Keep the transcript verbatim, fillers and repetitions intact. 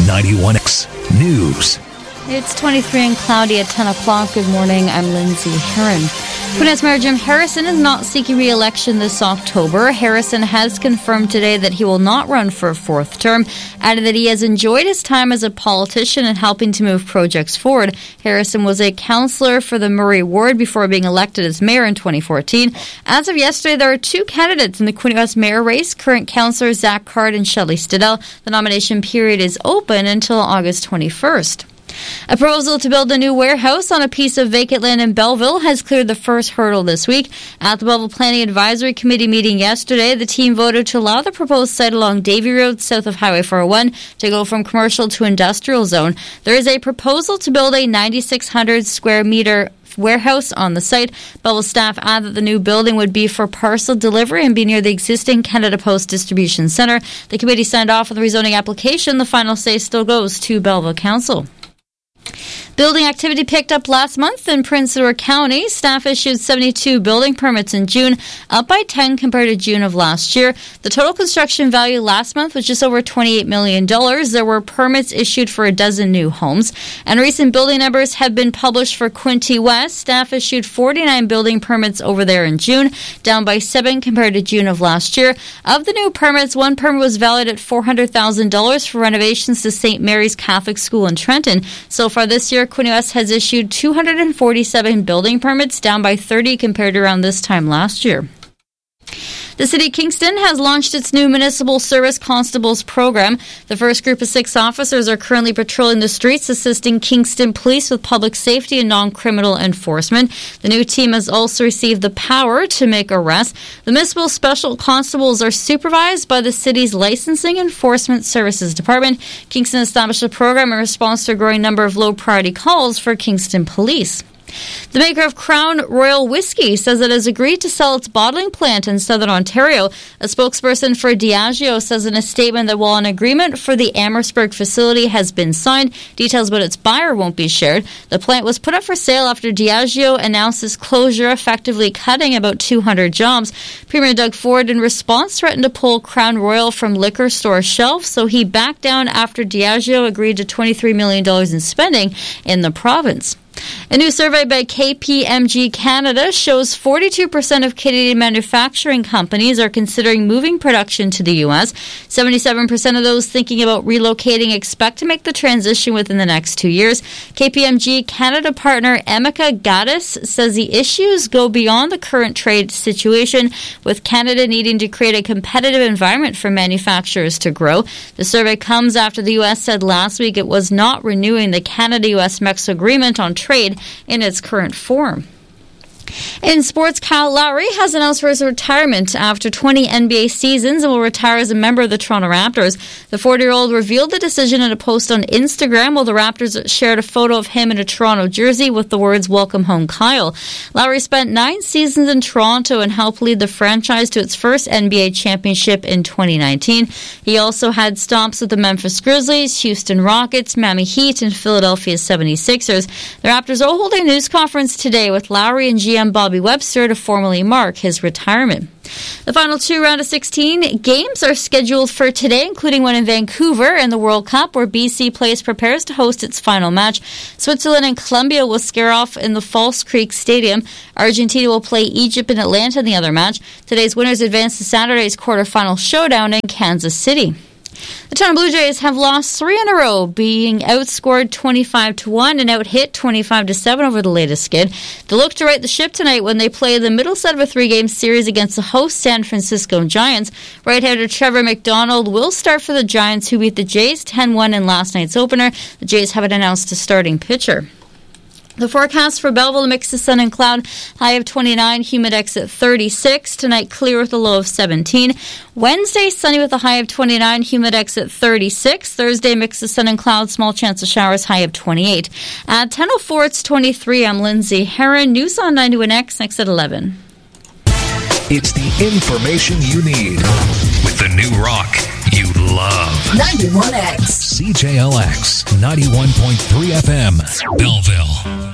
ninety-one X News. It's twenty-three and cloudy at ten o'clock. Good morning. I'm Lindsay Herron. Queen Mayor Jim Harrison is not seeking re-election this October. Harrison has confirmed today that he will not run for a fourth term, adding that he has enjoyed his time as a politician and helping to move projects forward. Harrison was a councillor for the Murray ward before being elected as mayor in twenty fourteen. As of yesterday, there are two candidates in the Queen West mayor race, current councillor Zach Card and Shelley Stidell. The nomination period is open until August twenty-first. A proposal to build a new warehouse on a piece of vacant land in Belleville has cleared the first hurdle this week. At the Belleville Planning Advisory Committee meeting yesterday, the team voted to allow the proposed site along Davie Road, south of Highway four oh one, to go from commercial to industrial zone. There is a proposal to build a ninety-six hundred square meter warehouse on the site. Belleville staff add that the new building would be for parcel delivery and be near the existing Canada Post Distribution Centre. The committee signed off on the rezoning application. The final say still goes to Belleville Council. Building activity picked up last month in Prince Edward County. Staff issued seventy-two building permits in June, up by ten compared to June of last year. The total construction value last month was just over twenty-eight million dollars. There were permits issued for a dozen new homes. And recent building numbers have been published for Quinte West. Staff issued forty-nine building permits over there in June, down by seven compared to June of last year. Of the new permits, one permit was valued at four hundred thousand dollars for renovations to Saint Mary's Catholic School in Trenton. So far this year, Quinte West has issued two hundred forty-seven building permits, down by thirty compared to around this time last year. The City of Kingston has launched its new Municipal Service Constables program. The first group of six officers are currently patrolling the streets, assisting Kingston Police with public safety and non-criminal enforcement. The new team has also received the power to make arrests. The Municipal Special Constables are supervised by the city's Licensing Enforcement Services Department. Kingston established a program in response to a growing number of low-priority calls for Kingston Police. The maker of Crown Royal Whiskey says it has agreed to sell its bottling plant in southern Ontario. A spokesperson for Diageo says in a statement that while an agreement for the Amherstburg facility has been signed, details about its buyer won't be shared. The plant was put up for sale after Diageo announced its closure, effectively cutting about two hundred jobs. Premier Doug Ford, in response, threatened to pull Crown Royal from liquor store shelves, so he backed down after Diageo agreed to twenty-three million dollars in spending in the province. A new survey by K P M G Canada shows forty-two percent of Canadian manufacturing companies are considering moving production to the U S. seventy-seven percent of those thinking about relocating expect to make the transition within the next two years. K P M G Canada partner Emeka Gaddis says the issues go beyond the current trade situation, with Canada needing to create a competitive environment for manufacturers to grow. The survey comes after the U S said last week it was not renewing the Canada-U S Mexico agreement on trade in its current form. In sports, Kyle Lowry has announced for his retirement after twenty N B A seasons and will retire as a member of the Toronto Raptors. The forty-year-old revealed the decision in a post on Instagram, while the Raptors shared a photo of him in a Toronto jersey with the words, "Welcome home, Kyle." Lowry spent nine seasons in Toronto and helped lead the franchise to its first N B A championship in twenty nineteen. He also had stops with the Memphis Grizzlies, Houston Rockets, Miami Heat, and Philadelphia seventy-sixers. The Raptors are holding a news conference today with Lowry and G M Bobby Webster to formally mark his retirement. The final two round of sixteen games are scheduled for today, including one in Vancouver in the World Cup, where B C plays prepares to host its final match. Switzerland and Colombia will scare off in the False Creek Stadium. Argentina will play Egypt in Atlanta in the other match. Today's winners advance to Saturday's quarterfinal showdown in Kansas City. The Toronto Blue Jays have lost three in a row, being outscored twenty-five to one and out-hit twenty-five to seven over the latest skid. They look to right the ship tonight when they play the middle set of a three-game series against the host San Francisco Giants. Right-hander Trevor McDonald will start for the Giants, who beat the Jays ten one in last night's opener. The Jays haven't announced a starting pitcher. The forecast for Belleville, a mix of sun and cloud, high of twenty-nine, humidex at thirty-six. Tonight, clear with a low of seventeen. Wednesday, sunny with a high of twenty-nine, humidex at thirty-six. Thursday, mix of sun and cloud, small chance of showers, high of twenty-eight. At ten oh four, it's twenty-three. I'm Lindsay Herron. News on ninety-one X, next at eleven. It's the information you need with the new rock you love. ninety-one X. C J L X, ninety-one point three F M, Belleville.